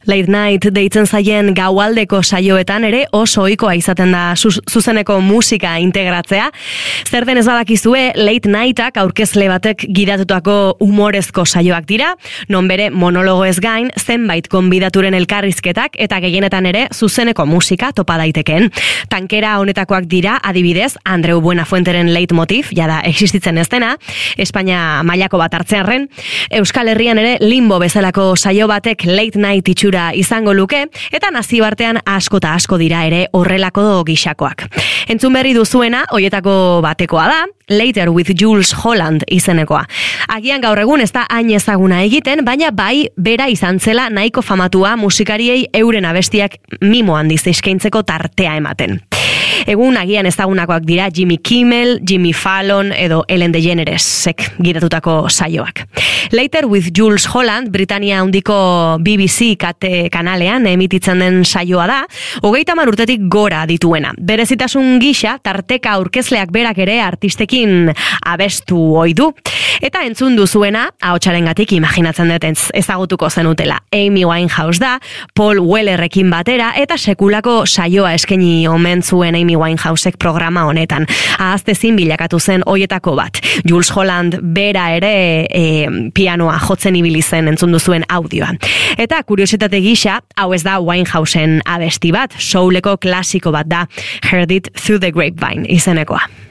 Late Night deitzen zaien gaualdeko saioetan ere oso ohikoa izaten da zuzeneko musika integratzea. Zer den ez badakizue, Late Nightak aurkezle batek gidatutako humorezko saioak dira, non bere monologo ez gain, zenbait gonbidaturen elkarrizketak eta gehienetan ere zuzeneko musika topa daitekeen. Tankera honetakoak dira, adibidez, Andreu Buenafuenteren leitmotiv, jada existitzen ez dena, Espainia mailako bat hartzearren, Euskal Herrian ere Limbo bezalako saio batek Late Night itxura izango luke, eta nazioartean asko eta asko dira ere horrelako gixakoak. Entzun berri duzuena, hoietako batekoa da, Later with Jules Holland izenekoa. Agian gaur egun ez da hain ezaguna egiten, baina bai bera izan zela nahiko famatua musikariei euren abestiak mimo handiz eskaintzeko tartea ematen. Egun agian ezagunakoak dira Jimmy Kimmel, Jimmy Fallon edo Ellen DeGeneresek gidatutako saioak. Later with Jules Holland, Britania handiko BBC kanalean emititzen den saioa da, 30 urtetik gora dituena. Berezitasun gisa, tarteka aurkezleak berak ere artistekin abestu ohi du. Eta entzun duzuena, ahotsarengatik imaginatzen dut ezagutuko zenutela. Amy Winehouse da, Paul Wellerrekin batera, eta sekulako saioa eskaini omen zuen Amy Winehousek programa honetan. Ahaztezin bilakatu zen hoietako bat. Jules Holland bera ere pianoa jotzen ibili zen entzun duzuen audioa. Eta kuriositate gisa, hau ez da Winehouseen abesti bat, souleko klasiko bat da, Heard It Through the Grapevine izenekoa.